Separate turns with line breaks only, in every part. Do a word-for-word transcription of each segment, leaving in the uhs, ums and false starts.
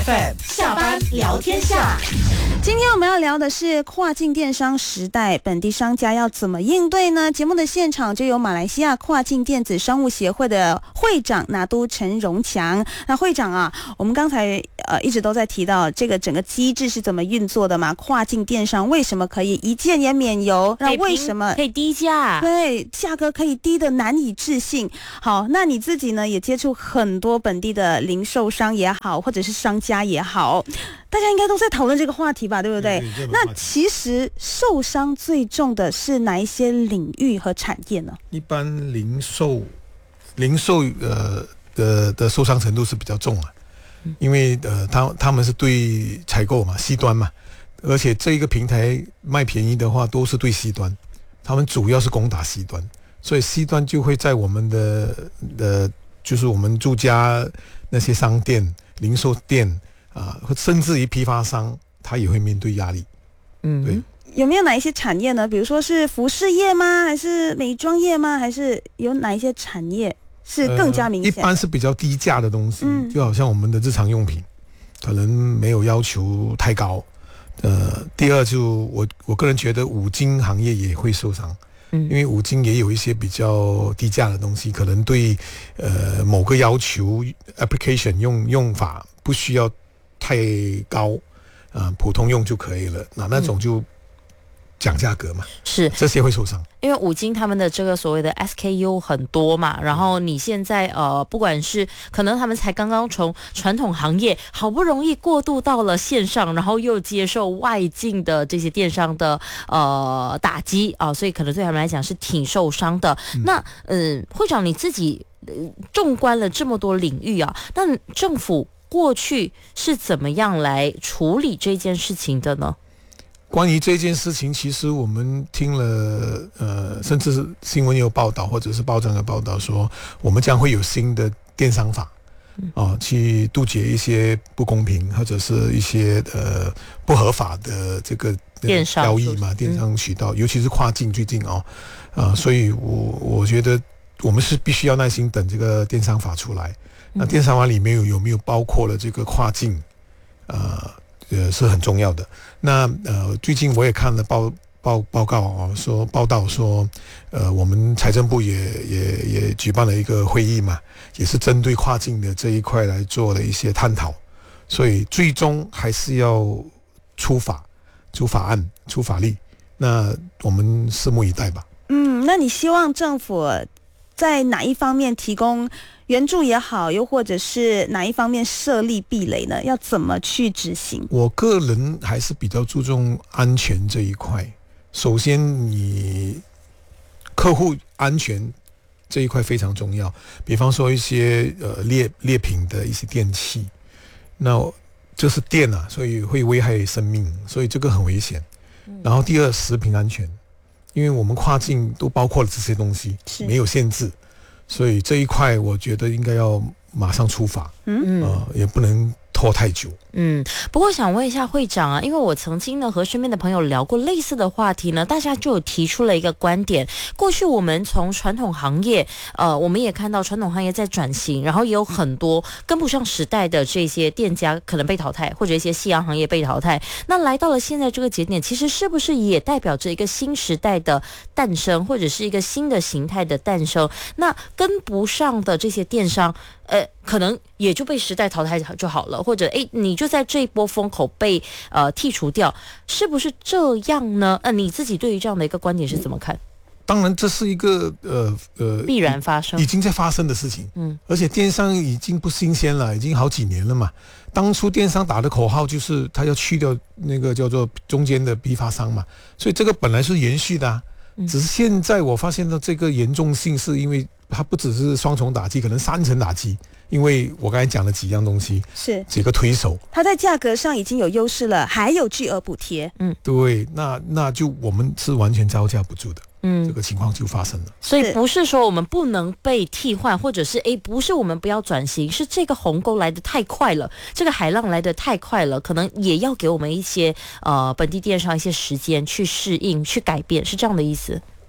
F M 下班聊天下。
今天我们要聊的是跨境电商时代，本地商家要怎么应对呢？节目的现场就有马来西亚跨境电子商务协会的会长拿督陈荣强。那会长啊，我们刚才呃一直都在提到这个整个机制是怎么运作的嘛？跨境电商为什么可以一件也免邮？那为什么
可以低价？
对，价格可以低的难以置信。好，那你自己呢也接触很多本地的零售商也好，或者是商家也好，大家应该都在讨论这个话题吧，对不对？
对对，
那其实受伤最重的是哪一些领域和产业呢？
一般零售零售呃的的受伤程度是比较重啊，因为呃他他们是对采购嘛 C 端嘛，而且这一个平台卖便宜的话都是对 C 端，他们主要是攻打 C 端，所以 C 端就会在我们的的就是我们住家那些商店、零售店啊、呃，甚至于批发商，他也会面对压力。
嗯，
对。
有没有哪一些产业呢？比如说是服饰业吗？还是美妆业吗？还是有哪一些产业是更加明显的？
呃、一般是比较低价的东西，
嗯，
就好像我们的日常用品，可能没有要求太高。呃，第二就我我个人觉得五金行业也会受伤，嗯，因为五金也有一些比较低价的东西，可能对呃某个要求 application 用用法不需要太高，啊、呃，普通用就可以了。那那种就讲价格嘛，
是
这些会受伤。
因为五金他们的这个所谓的 S K U 很多嘛，然后你现在呃，不管是可能他们才刚刚从传统行业好不容易过渡到了线上，然后又接受外境的这些电商的呃打击啊、呃，所以可能对他们来讲是挺受伤的。嗯、那呃，会长你自己、呃、纵观了这么多领域啊，那政府过去是怎么样来处理这件事情的呢？
关于这件事情，其实我们听了，呃，甚至是新闻有报道，或者是报章有报道说，我们将会有新的电商法，哦、呃，去杜绝一些不公平或者是一些呃不合法的这个
电商
交易嘛，电商渠道，尤其是跨境最近哦，啊、呃，所以我我觉得我们是必须要耐心等这个电商法出来。那电商法里面有有没有包括了这个跨境，呃？呃，是很重要的。那呃，最近我也看了报报报告啊，说报道说，呃，我们财政部也也也举办了一个会议嘛，也是针对跨境的这一块来做了一些探讨。所以最终还是要出法、出法案、出法律。那我们拭目以待吧。
嗯，那你希望政府在哪一方面提供援助也好，又或者是哪一方面设立壁垒呢？要怎么去执行？
我个人还是比较注重安全这一块。首先，你客户安全这一块非常重要。比方说一些呃劣劣品的一些电器，那这是电啊，所以会危害生命，所以这个很危险。然后第二，食品安全，因为我们跨境都包括了这些东西，没有限制。所以这一块我觉得应该要马上出法，嗯，呃，也不能拖太久。
嗯，不过想问一下会长啊，因为我曾经呢和身边的朋友聊过类似的话题呢，大家就有提出了一个观点。过去我们从传统行业，呃，我们也看到传统行业在转型，然后也有很多跟不上时代的这些店家可能被淘汰，或者一些夕阳行业被淘汰。那来到了现在这个节点，其实是不是也代表着一个新时代的诞生，或者是一个新的形态的诞生？那跟不上的这些电商，呃，可能也就被时代淘汰就好了，或者诶，你就在这一波风口被呃剔除掉，是不是这样呢？呃，你自己对于这样的一个观点是怎么看？
当然，这是一个呃呃
必然发生、
已经在发生的事情。嗯，而且电商已经不新鲜了，已经好几年了嘛。当初电商打的口号就是他要去掉那个叫做中间的批发商嘛，所以这个本来是延续的啊。只是现在我发现到这个严重性，是因为它不只是双重打击，可能三层打击。因为我刚才讲了几样东西，
是
几个推手，
它在价格上已经有优势了，还有巨额补贴。
嗯，
对，那那就我们是完全招架不住的。
嗯，
这个情况就发生了。
所以不是说我们不能被替换，或者是诶，不是我们不要转型，是这个鸿沟来得太快了，这个海浪来得太快了，可能也要给我们一些呃本地电商一些时间去适应、去改变，是这样的意思。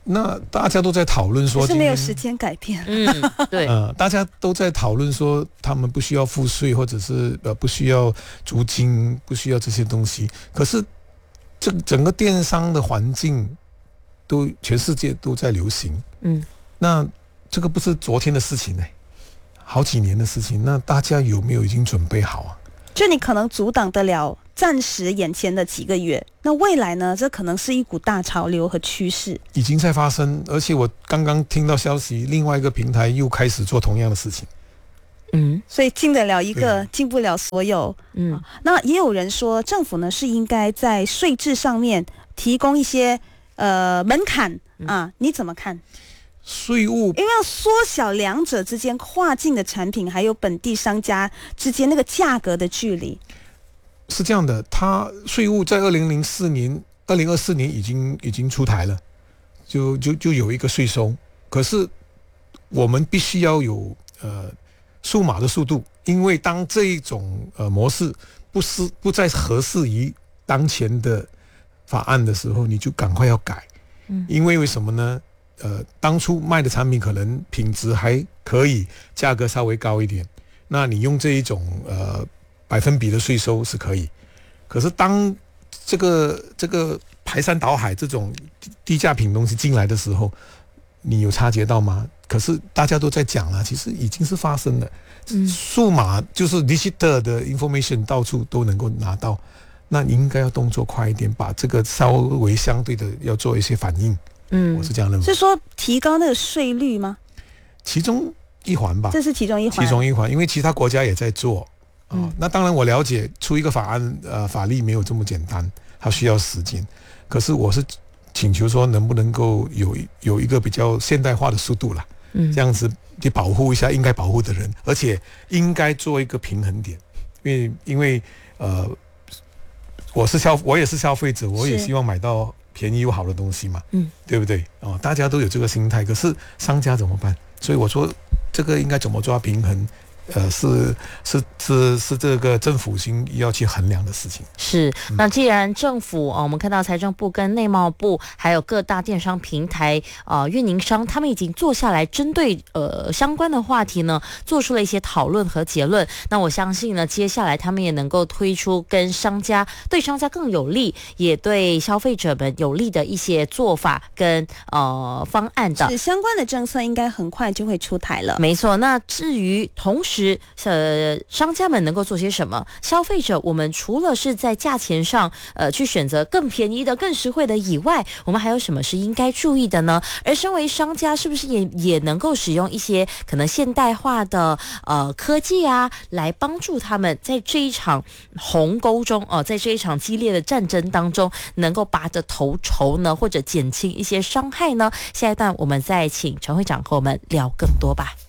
那大家都在讨论说，
是没有时间改变。
嗯，对，
呃，大家都在讨论说，他们不需要付税，或者是呃不需要租金，不需要这些东西。可是，这整个电商的环境都全世界都在流行，
嗯，
那这个不是昨天的事情呢，好几年的事情。那大家有没有已经准备好啊？
就你可能阻挡得了暂时眼前的几个月，那未来呢？这可能是一股大潮流和趋势，
已经在发生。而且我刚刚听到消息，另外一个平台又开始做同样的事情。
嗯，
所以进得了一个，进不了所有。
嗯、
啊，那也有人说，政府呢是应该在税制上面提供一些呃门槛啊，你怎么看？
税务
因为要缩小两者之间跨境的产品还有本地商家之间那个价格的距离。
是这样的，它税务在二零零四年、二零二四年已经已经出台了，就就就有一个税收。可是我们必须要有呃数码的速度，因为当这一种呃模式不是不再合适于当前的法案的时候，你就赶快要改。嗯，因为为什么呢？呃，当初卖的产品可能品质还可以，价格稍微高一点，那你用这一种呃百分比的税收是可以。可是当这个这个排山倒海这种低价品东西进来的时候，你有察觉到吗？可是大家都在讲了，其实已经是发生了。嗯，数码就是 digital 的 information 到处都能够拿到，那你应该要动作快一点，把这个稍微相对的要做一些反应。嗯，我是这样认为。
是说提高那个税率吗？
其中一环吧，
这是其中一环。
其中一环，因为其他国家也在做啊、嗯哦。那当然我了解，出一个法案呃法律没有这么简单，它需要时间。可是我是请求说，能不能够有有一个比较现代化的速度啦，嗯，这样子去保护一下应该保护的人，而且应该做一个平衡点，因为因为呃，我是消我也是消费者，我也希望买到便宜又好的东西嘛，嗯，对不对？哦，大家都有这个心态，可是商家怎么办？所以我说，这个应该怎么抓平衡？呃，是是是是这个政府心要去衡量的事情。
是，那既然政府啊、呃，我们看到财政部跟内贸部还有各大电商平台啊、呃、运营商，他们已经坐下来针对呃相关的话题呢，做出了一些讨论和结论。那我相信呢，接下来他们也能够推出跟商家对商家更有利，也对消费者们有利的一些做法跟呃方案的。
是相关的政策应该很快就会出台了。
没错。那至于同时。呃，商家们能够做些什么？消费者，我们除了是在价钱上，呃，去选择更便宜的、更实惠的以外，我们还有什么是应该注意的呢？而身为商家，是不是也也能够使用一些可能现代化的呃科技啊，来帮助他们在这一场鸿沟中哦、呃，在这一场激烈的战争当中，能够拔得头筹呢，或者减轻一些伤害呢？下一段我们再请陈会长和我们聊更多吧。